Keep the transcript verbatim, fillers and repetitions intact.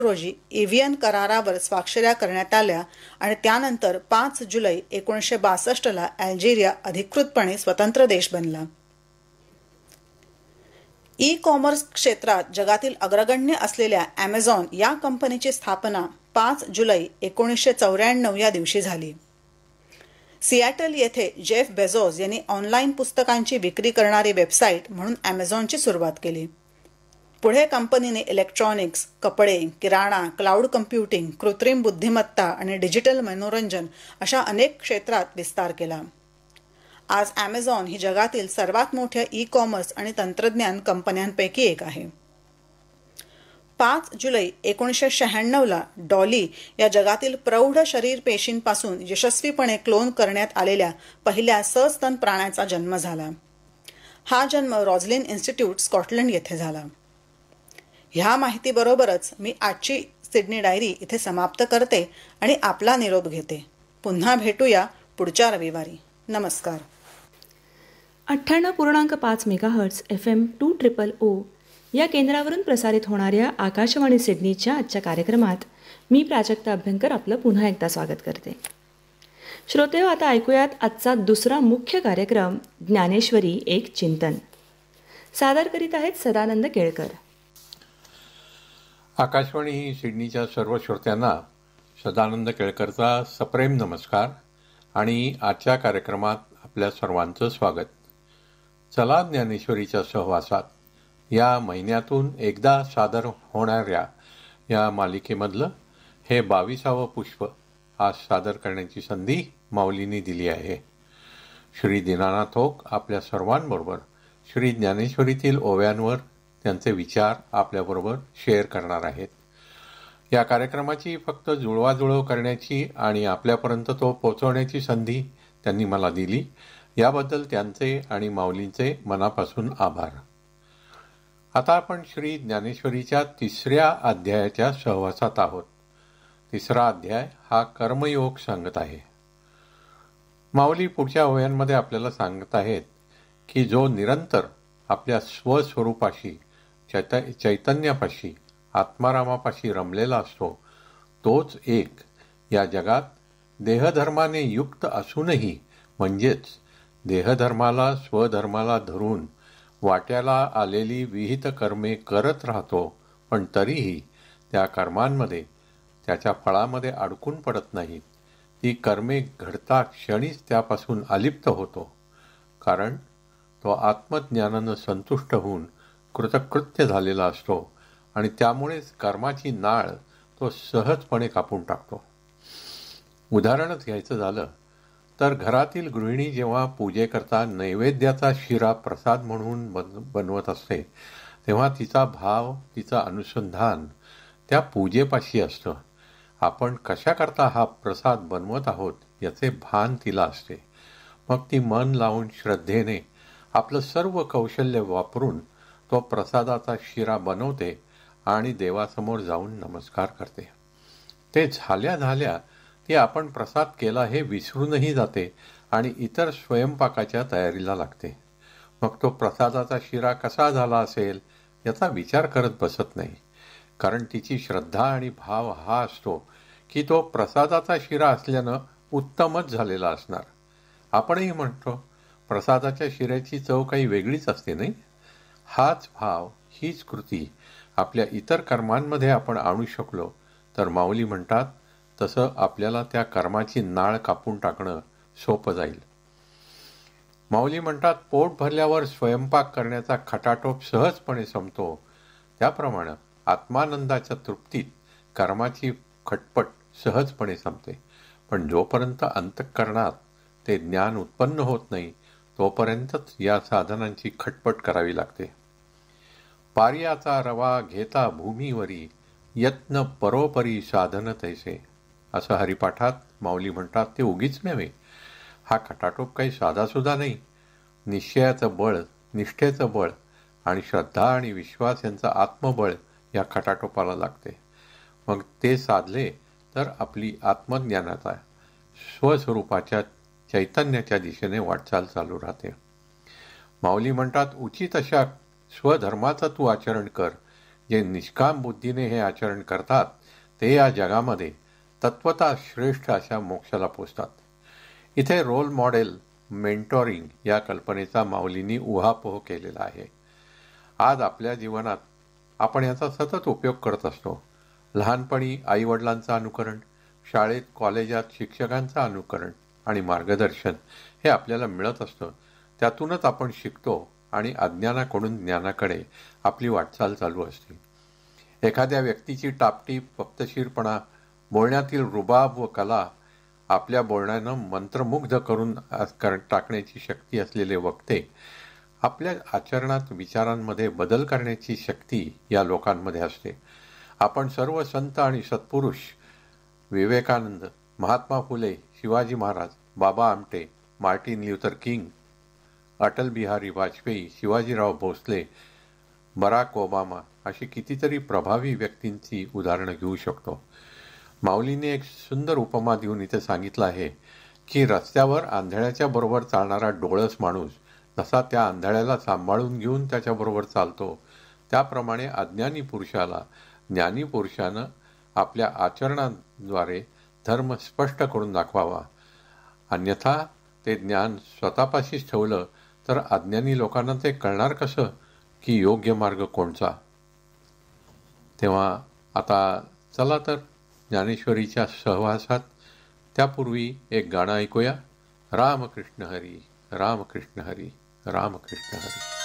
रोजी एव्हियन करारावर स्वाक्षऱ्या करण्यात आल्या आणि त्यानंतर पाच जुलै एकोणीसशे बासष्टला अल्जेरिया अधिकृतपणे स्वतंत्र देश बनला. ई कॉमर्स क्षेत्रात जगातील अग्रगण्य असलेल्या ॲमेझॉन या कंपनीची स्थापना पाच जुलै एकोणीसशे चौऱ्याण्णव या दिवशी झाली. सिॲटल येथे जेफ बेझोस यांनी ऑनलाईन पुस्तकांची विक्री करणारी वेबसाईट म्हणून ॲमेझॉनची सुरुवात केली. पुढे कंपनीने इलेक्ट्रॉनिक्स, कपडे, किराणा, क्लाउड कम्प्युटिंग, कृत्रिम बुद्धिमत्ता आणि डिजिटल मनोरंजन अशा अनेक क्षेत्रात विस्तार केला. आज ॲमेझॉन ही जगातील सर्वात मोठ्या ई कॉमर्स आणि तंत्रज्ञान कंपन्यांपैकी एक आहे. पाच जुलै एकोणीसशे शहाण्णवला डॉली या जगातील प्रौढ शरीर पेशींपासून यशस्वीपणे क्लोन करण्यात आलेल्या पहिल्या सस्तन प्राण्याचा जन्म झाला. हा जन्म रॉझलिन इन्स्टिट्यूट स्कॉटलंड येथे झाला. ह्या माहितीबरोबरच मी आजची सिडनी डायरी इथे समाप्त करते आणि आपला निरोप घेते. पुन्हा भेटूया पुढच्या रविवारी. नमस्कार. अठ्ठ्याण्णव पूर्णांक पाच megahertz F M to triple ओ या केंद्रावरून प्रसारित होणाऱ्या आकाशवाणी सिडनीच्या आजच्या कार्यक्रमात मी प्राजक्ता अभ्यंकर आपलं पुन्हा एकदा स्वागत करते. श्रोतेहो, आता ऐकूयात आजचा दुसरा मुख्य कार्यक्रम ज्ञानेश्वरी एक चिंतन. सादर करीत आहेत सदानंद केळकर. आकाशवाणी सिडनीच्या सर्व श्रोत्यांना सदानंद केळकरचा सप्रेम नमस्कार आणि आजच्या कार्यक्रमात आपल्या सर्वांचं स्वागत. चला ज्ञानेश्वरीच्या सहवासात या महिन्यातून एकदा सादर होणाऱ्या या मालिकेमधलं हे बावीसावं पुष्प आज सादर करण्याची संधी माऊलींनी दिली आहे. श्री दीनानाथ ओक आपल्या सर्वांबरोबर श्री ज्ञानेश्वरीतील ओव्यांवर त्यांचे विचार आपल्याबरोबर शेअर करणार आहेत. या कार्यक्रमाची फक्त जुळवाजुळव करण्याची आणि आपल्यापर्यंत तो पोचवण्याची संधी त्यांनी मला दिली. याबद्दल त्यांचे आणि माऊलींचे मनापासून आभार. आता आपण श्री ज्ञानेश्वरीच्या तिसऱ्या अध्यायाच्या सहवासात आहोत. तिसरा अध्याय हा कर्मयोग सांगत आहे. माऊली पुढच्या ओव्यांमध्ये आपल्याला सांगत आहेत की जो निरंतर आपल्या स्वस्वरूपाशी चैत चैतन्यापाशी आत्मारामापाशी रमलेला असतो तोच एक या जगात देहधर्माने युक्त असूनही, म्हणजेच देहधर्माला स्वधर्माला धरून वाट्याला आलेली विहित कर्मे करत राहतो, पण तरीही त्या कर्मांमध्ये त्याच्या फळामध्ये अडकून पडत नाहीत. ती कर्मे घडता क्षणीच त्यापासून अलिप्त होतो, कारण तो आत्मज्ञानानं संतुष्ट होऊन कृतकृत्य झालेला असतो आणि त्यामुळेच कर्माची नाळ तो सहजपणे कापून टाकतो. उदाहरणच घ्यायचं झालं तर घरातील गृहिणी जेव्हा पूजेकरता नैवेद्याचा शिरा प्रसाद म्हणून बन बनवत असते तेव्हा तिचा भाव, तिचं अनुसंधान त्या पूजेपाशी असतं. आपण कशाकरता हा प्रसाद बनवत आहोत याचे भान तिला असते. मग ती मन लावून श्रद्धेने आपलं सर्व कौशल्य वापरून तो प्रसादाचा शिरा बनवते आणि देवासमोर जाऊन नमस्कार करते. ते झाल्या झाल्या ती आपण प्रसाद केला हे विसरूनही जाते आणि इतर स्वयंपाकाच्या तयारीला लागते. मग तो प्रसादाचा शिरा कसा झाला असेल याचा विचार करत बसत नाही, कारण तिची श्रद्धा आणि भाव हा असतो की तो प्रसादाचा शिरा असल्यानं उत्तमच झालेला असणार. आपणही म्हणतो प्रसादाच्या शिऱ्याची चव काही वेगळीच असते, नाही? हाच भाव, हीच कृती आपल्या इतर कर्मांमध्ये आपण आणू शकलो तर माऊली म्हणतात तसं आपल्याला त्या कर्माची नाळ कापून टाकणं सोपं जाईल. माऊली म्हणतात पोट भरल्यावर स्वयंपाक करण्याचा खटाटोप सहजपणे संपतो, त्याप्रमाणे आत्मानंदाच्या तृप्तीत कर्माची खटपट सहजपणे संपते. पण जोपर्यंत अंतःकरणात ते ज्ञान उत्पन्न होत नाही तोपर्यंतच या साधनांची खटपट करावी लागते. पारियाचा रवा घेता भूमीवरी यत्न परोपरी साधन तैसे, असं हरिपाठात माऊली म्हणतात. ते उगीच नव्हे. हा खटाटोप काही साधासुद्धा नाही. निश्चयाचं बळ, निष्ठेचं बळ आणि श्रद्धा आणि विश्वास यांचं आत्मबळ या खटाटोपाला लागते. मग ते साधले तर आपली आत्मज्ञानाचा स्वस्वरूपाच्या चैतन्याच्या दिशेने वाटचाल चालू राहते. माऊली म्हणतात उचित अशा स्वधर्माचं तू आचरण कर जे निष्काम बुद्धीने हे आचरण करतात ते या जगामध्ये तत्वता श्रेष्ठ अशा मोक्षाला पोचतात. इथे रोल मॉडेल मेंटॉरिंग या कल्पनेचा माऊलींनी उहापोह केलेला आहे. आज आपल्या जीवनात आपण याचा सतत उपयोग करत असतो. लहानपणी आईवडिलांचं अनुकरण, शाळेत कॉलेजात शिक्षकांचं अनुकरण आणि मार्गदर्शन हे आपल्याला मिळत असतं. त्यातूनच आपण शिकतो आणि अज्ञानाकडून ज्ञानाकडे आपली वाटचाल चालू असते. एखाद्या व्यक्तीची टापटीप, पप्तशीरपणा, बोलण्यातील रुबाब व कला, आपल्या बोलण्यानं मंत्रमुग्ध करून टाकण्याची शक्ती असलेले वक्ते, आपल्या आचरणात विचारांमध्ये बदल करण्याची शक्ती या लोकांमध्ये असते. आपण सर्व संत आणि सत्पुरुष Vivekananda, Mahatma Phule, Shivaji Maharaj, Baba Amte, Martin Luther king, Atal Bihari Vajpayee, Shivajirao Bhosale, Barack Obama अशी कितीतरी प्रभावी व्यक्तींची उदाहरणं घेऊ शकतो. माऊलीने एक सुंदर उपमा देऊन इथे सांगितलं आहे की रस्त्यावर आंधळ्याच्या बरोबर चालणारा डोळस माणूस जसा त्या आंधळ्याला सांभाळून घेऊन त्याच्याबरोबर चालतो, त्याप्रमाणे अज्ञानी पुरुषाला ज्ञानी पुरुषानं आपल्या आचरणाद्वारे धर्म स्पष्ट करून दाखवावा. अन्यथा ते ज्ञान स्वतःपाशीच ठेवलं तर अज्ञानी लोकांना ते कळणार कसं की योग्य मार्ग कोणचा. तेव्हा आता चला तर ज्ञानेश्वरीच्या सहवासात त्यापूर्वी एक गाणं ऐकूया. रामकृष्ण हरी, रामकृष्ण हरी, रामकृष्ण हरी.